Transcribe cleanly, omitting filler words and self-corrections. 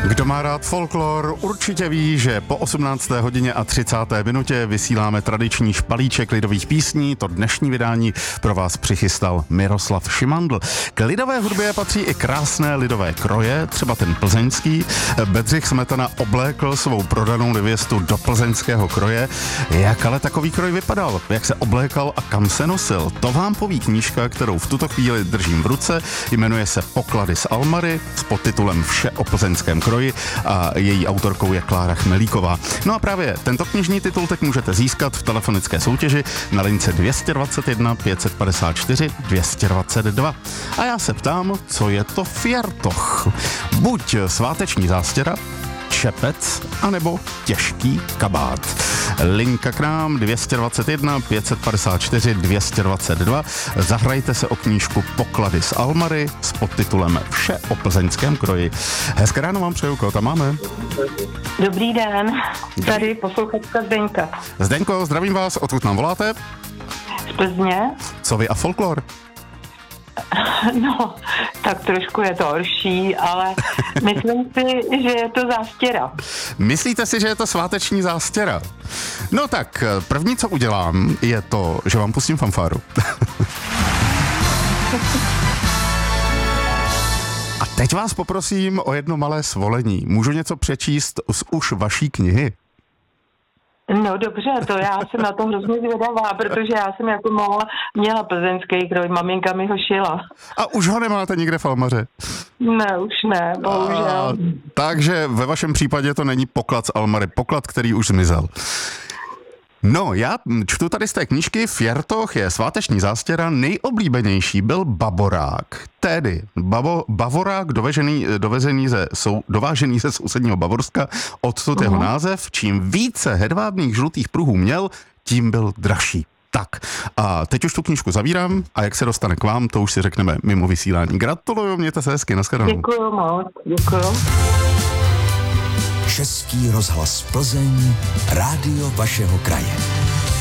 Kdo má rád folklor, určitě ví, že po 18. hodině a 30. minutě vysíláme tradiční špalíček lidových písní. To dnešní vydání pro vás přichystal Miroslav Šimandl. K lidové hudbě patří i krásné lidové kroje, třeba ten plzeňský. Bedřich Smetana oblékl svou prodanou nevěstu do plzeňského kroje. Jak ale takový kroj vypadal? Jak se oblékal a kam se nosil? To vám poví knížka, kterou v tuto chvíli držím v ruce. Jmenuje se Poklady z Almary s podtitulem Vše o plzeňském kroji a její autorkou je Klára Chmelíková. No a právě tento knižní titul teď můžete získat v telefonické soutěži na lince 221 554 222. A já se ptám, co je to fjärtoch? Buď sváteční zástěra, čepec, anebo těžký kabát. Linka k nám 221 554 222. Zahrajte se o knížku Poklady z Almary s podtitulem Vše o plzeňském kroji. Hezké ráno vám přeju, koho tam máme? Dobrý den, tady posluchačka Zdeňka. Zdeňko, zdravím vás, odkud nám voláte? Z Plzně. Co vy a folklor? No, tak trošku je to horší, ale myslím si, že je to zástěra. Myslíte si, že je to sváteční zástěra? No tak, první, co udělám, je to, že vám pustím fanfáru. A teď vás poprosím o jedno malé svolení. Můžu něco přečíst z už vaší knihy? No dobře, to já jsem na to hrozně zvědavá, protože já jsem jako měla plzeňský kroj, maminka mi ho šila. A už ho nemáte nikde v Almaře? Ne, už ne, bohužel. Takže ve vašem případě to není poklad z Almary, poklad, který už zmizel. No, já čtu tady z té knížky Fjärtoch je sváteční zástěra, nejoblíbenější byl baborák. Tedy bavorák dovážený ze sousedního Bavorska, odsud jeho název, čím více hedvábných žlutých pruhů měl, tím byl dražší. Tak, a teď už tu knížku zavírám a jak se dostane k vám, to už si řekneme mimo vysílání. Gratuluju, mějte se hezky, nashledanou. Děkuju moc, děkuju. Český rozhlas Plzeň, rádio vašeho kraje.